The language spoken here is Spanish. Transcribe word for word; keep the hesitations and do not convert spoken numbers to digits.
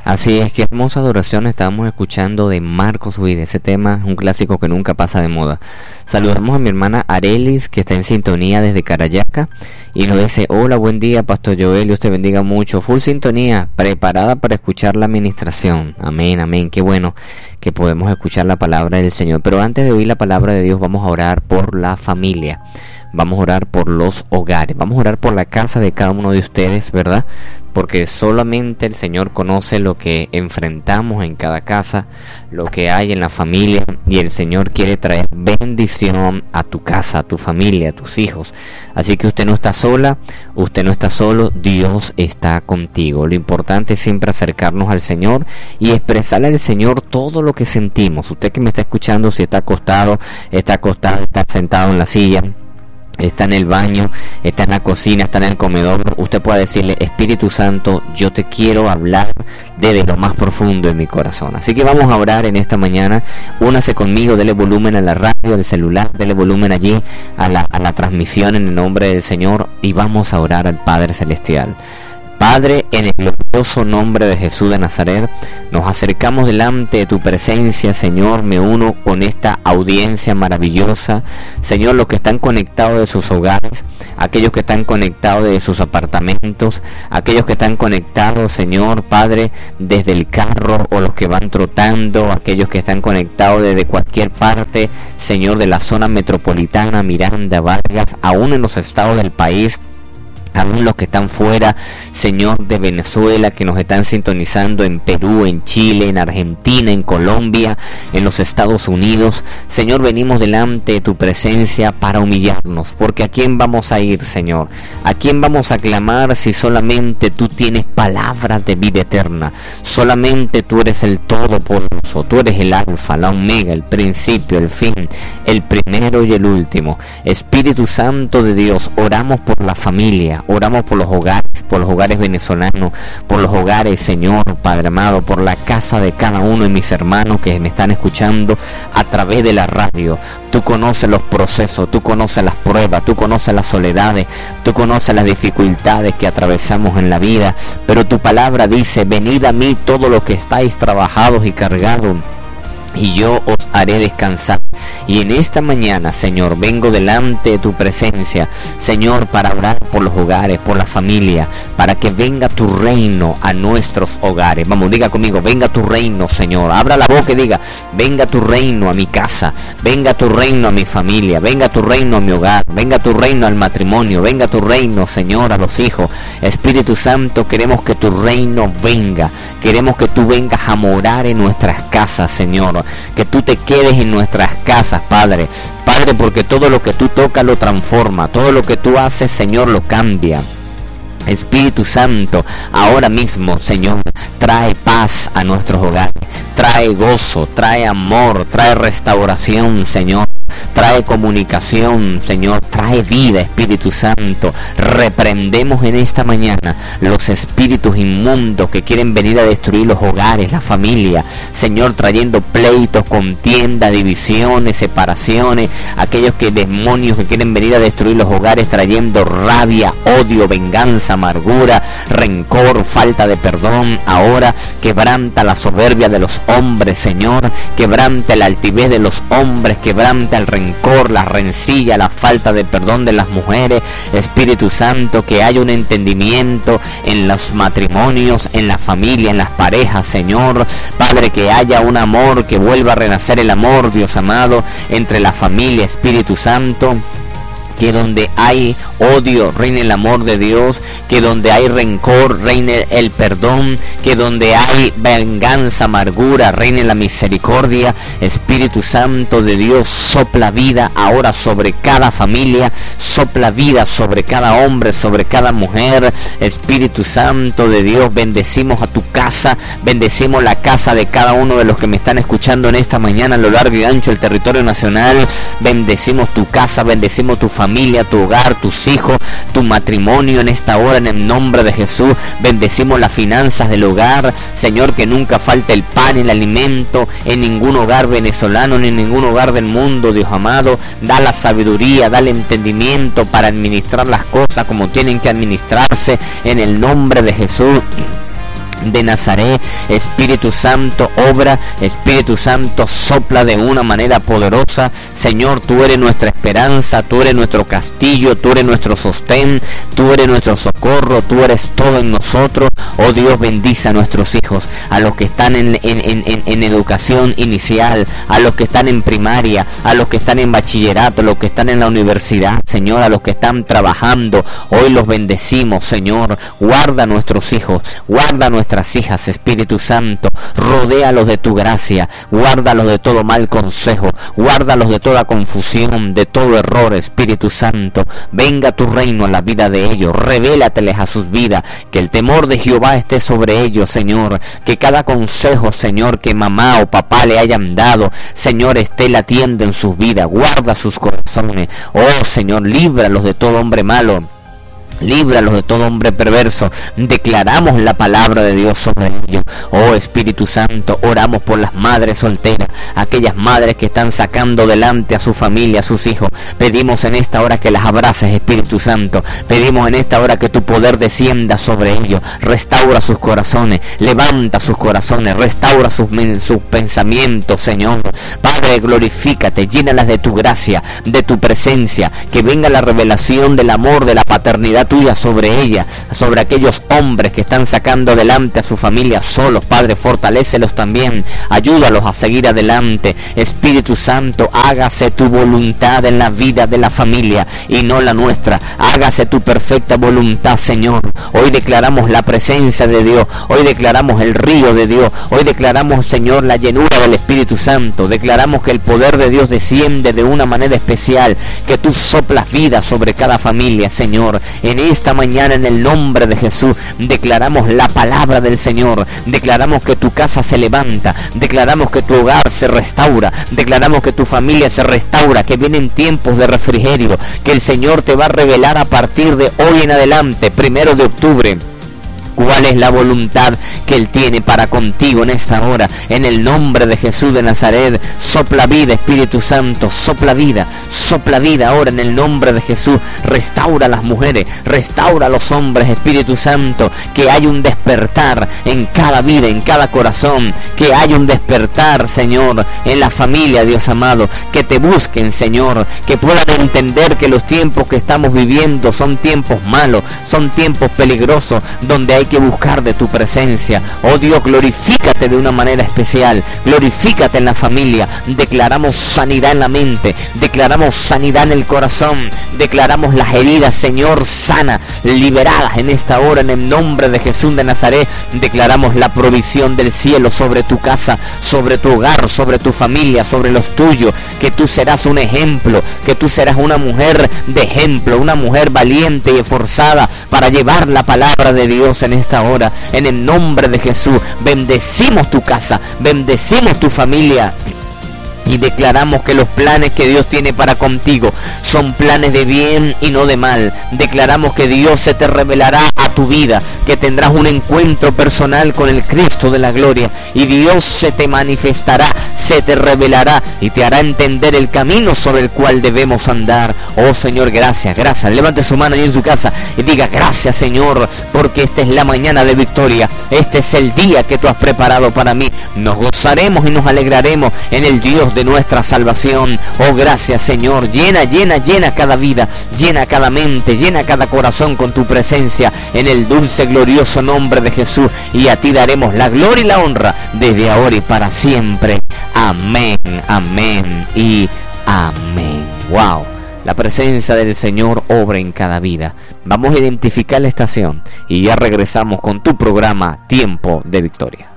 Así es, que hermosa adoración estábamos escuchando de Marcos Witt. Ese tema es un clásico que nunca pasa de moda. Saludamos a mi hermana Arelis, que está en sintonía desde Carayaca, y nos dice: hola, buen día, Pastor Joel, Dios te bendiga mucho, full sintonía, preparada para escuchar la administración. Amén, amén, qué bueno que podemos escuchar la palabra del Señor. Pero antes de oír la palabra de Dios, vamos a orar por la familia. Vamos a orar por los hogares, vamos a orar por la casa de cada uno de ustedes, ¿verdad? Porque solamente el Señor conoce lo que enfrentamos en cada casa, lo que hay en la familia, y el Señor quiere traer bendición a tu casa, a tu familia, a tus hijos. Así que usted no está sola, usted no está solo, Dios está contigo. Lo importante es siempre acercarnos al Señor y expresarle al Señor todo lo que sentimos. Usted que me está escuchando, si está acostado, está acostado, está sentado en la silla, está en el baño, está en la cocina, está en el comedor, usted puede decirle: Espíritu Santo, yo te quiero hablar desde lo más profundo de mi corazón. Así que vamos a orar en esta mañana. Únase conmigo, dele volumen a la radio, al celular, dele volumen allí a la, a la transmisión en el nombre del Señor, y vamos a orar al Padre Celestial. Padre, en el glorioso nombre de Jesús de Nazaret, nos acercamos delante de tu presencia, Señor. Me uno con esta audiencia maravillosa, Señor, los que están conectados de sus hogares, aquellos que están conectados de sus apartamentos, aquellos que están conectados, Señor, Padre, desde el carro, o los que van trotando, aquellos que están conectados desde cualquier parte, Señor, de la zona metropolitana, Miranda, Vargas, aún en los estados del país, aún los que están fuera, Señor, de Venezuela, que nos están sintonizando en Perú, en Chile, en Argentina, en Colombia, en los Estados Unidos. Señor, venimos delante de tu presencia para humillarnos, porque ¿a quién vamos a ir, Señor? ¿A quién vamos a clamar si solamente tú tienes palabras de vida eterna? Solamente tú eres el Todopoderoso, tú eres el Alfa, la Omega, el principio, el fin, el primero y el último. Espíritu Santo de Dios, oramos por la familia, oramos por los hogares, por los hogares venezolanos, por los hogares, Señor, Padre amado, por la casa de cada uno de mis hermanos que me están escuchando a través de la radio. Tú conoces los procesos, tú conoces las pruebas, tú conoces las soledades, tú conoces las dificultades que atravesamos en la vida, pero tu palabra dice: venid a mí todos los que estáis trabajados y cargados, y yo os haré descansar. Y en esta mañana, Señor, vengo delante de tu presencia, Señor, para orar por los hogares, por la familia, para que venga tu reino a nuestros hogares. Vamos, diga conmigo: venga tu reino, Señor. Abra la boca y diga: venga tu reino a mi casa, venga tu reino a mi familia, venga tu reino a mi hogar, venga tu reino al matrimonio, venga tu reino, Señor, a los hijos. Espíritu Santo, queremos que tu reino venga, queremos que tú vengas a morar en nuestras casas, Señor, que tú te quedes en nuestras casas, Padre. Padre, porque todo lo que tú tocas lo transforma, todo lo que tú haces, Señor, lo cambia. Espíritu Santo, ahora mismo, Señor, trae paz a nuestros hogares, trae gozo, trae amor, trae restauración, Señor. Trae comunicación, Señor, trae vida, Espíritu Santo. Reprendemos en esta mañana los espíritus inmundos que quieren venir a destruir los hogares, la familia, Señor, trayendo pleitos, contienda, divisiones, separaciones, aquellos que demonios que quieren venir a destruir los hogares, trayendo rabia, odio, venganza, amargura, rencor, falta de perdón. Ahora quebranta la soberbia de los hombres, Señor, quebranta la altivez de los hombres, quebranta el rencor, la rencilla, la falta de perdón de las mujeres. Espíritu Santo, que haya un entendimiento en los matrimonios, en la familia, en las parejas, Señor. Padre, que haya un amor, que vuelva a renacer el amor, Dios amado, entre la familia, Espíritu Santo. Que donde hay odio reine el amor de Dios, que donde hay rencor reine el perdón, que donde hay venganza, amargura, reine la misericordia. Espíritu Santo de Dios, sopla vida ahora sobre cada familia, sopla vida sobre cada hombre, sobre cada mujer. Espíritu Santo de Dios, bendecimos a tu casa, bendecimos la casa de cada uno de los que me están escuchando en esta mañana a lo largo y ancho del territorio nacional. Bendecimos tu casa, bendecimos tu familia, tu hogar, tus hijos, tu matrimonio en esta hora, en el nombre de Jesús. Bendecimos las finanzas del hogar, Señor, que nunca falte el pan, el alimento en ningún hogar venezolano, ni en ningún hogar del mundo, Dios amado. Da la sabiduría, da el entendimiento para administrar las cosas como tienen que administrarse en el nombre de Jesús. de Nazaret. Espíritu Santo, obra. Espíritu Santo, sopla de una manera poderosa. Señor, tú eres nuestra esperanza, tú eres nuestro castillo, tú eres nuestro sostén, tú eres nuestro socorro, tú eres todo en nosotros. Oh Dios, bendice a nuestros hijos, a los que están en, en, en, en educación inicial, a los que están en primaria, a los que están en bachillerato, a los que están en la universidad, Señor, a los que están trabajando. Hoy los bendecimos, Señor. Guarda a nuestros hijos, guarda a nuestras hijas, Espíritu Santo. Rodéalos de tu gracia, guárdalos de todo mal consejo, guárdalos de toda confusión, de todo error, Espíritu Santo. Venga tu reino a la vida de ellos, revélateles a sus vidas, que el temor de Jehová esté sobre ellos, Señor. Que cada consejo, Señor, que mamá o papá le hayan dado, Señor, esté latiendo en sus vidas. Guarda sus corazones. Oh Señor, líbralos de todo hombre malo, líbralos de todo hombre perverso. Declaramos la palabra de Dios sobre ellos. Oh Espíritu Santo, oramos por las madres solteras, aquellas madres que están sacando delante a su familia, a sus hijos. Pedimos en esta hora que las abraces, Espíritu Santo. Pedimos en esta hora que tu poder descienda sobre ellos. Restaura sus corazones, levanta sus corazones, restaura sus, sus pensamientos, Señor. Padre, glorifícate, llénalas de tu gracia, de tu presencia. Que venga la revelación del amor, de la paternidad tuya sobre ella, sobre aquellos hombres que están sacando adelante a su familia solos. Padre, fortalécelos también, ayúdalos a seguir adelante. Espíritu Santo, hágase tu voluntad en la vida de la familia y no la nuestra. Hágase tu perfecta voluntad, Señor. Hoy declaramos la presencia de Dios, hoy declaramos el río de Dios, hoy declaramos, Señor, la llenura del Espíritu Santo. Declaramos que el poder de Dios desciende de una manera especial, que tú soplas vida sobre cada familia, Señor. En esta mañana, en el nombre de Jesús, declaramos la palabra del Señor. Declaramos que tu casa se levanta, declaramos que tu hogar se restaura, declaramos que tu familia se restaura, que vienen tiempos de refrigerio, que el Señor te va a revelar a partir de hoy en adelante, primero de octubre, cuál es la voluntad que Él tiene para contigo en esta hora. En el nombre de Jesús de Nazaret, sopla vida, Espíritu Santo, sopla vida, sopla vida ahora en el nombre de Jesús. Restaura a las mujeres, restaura a los hombres, Espíritu Santo. Que haya un despertar en cada vida, en cada corazón. Que haya un despertar, Señor, en la familia, Dios amado. Que te busquen, Señor, que puedan entender que los tiempos que estamos viviendo son tiempos malos, son tiempos peligrosos, donde hay que buscar de tu presencia. Oh Dios, glorifícate de una manera especial, glorifícate en la familia. Declaramos sanidad en la mente, declaramos sanidad en el corazón, declaramos las heridas, Señor, sanas, liberadas en esta hora, en el nombre de Jesús de Nazaret. Declaramos la provisión del cielo sobre tu casa, sobre tu hogar, sobre tu familia, sobre los tuyos. Que tú serás un ejemplo, que tú serás una mujer de ejemplo, una mujer valiente y esforzada para llevar la palabra de Dios en esta hora. En el nombre de Jesús, bendecimos tu casa, bendecimos tu familia. Y declaramos que los planes que Dios tiene para contigo son planes de bien y no de mal. Declaramos que Dios se te revelará a tu vida, que tendrás un encuentro personal con el Cristo de la gloria. Y Dios se te manifestará, se te revelará y te hará entender el camino sobre el cual debemos andar. Oh Señor, gracias, gracias. Levante su mano ahí en su casa y diga: gracias, Señor, porque esta es la mañana de victoria. Este es el día que tú has preparado para mí. Nos gozaremos y nos alegraremos en el Dios de nuestra salvación. Oh, gracias, Señor. Llena, llena, llena cada vida, llena cada mente, llena cada corazón con tu presencia, en el dulce, glorioso nombre de Jesús. Y a ti daremos la gloria y la honra desde ahora y para siempre. Amén, amén y amén. Wow. La presencia del Señor obra en cada vida. Vamos a identificar la estación y ya regresamos con tu programa Tiempo de Victoria.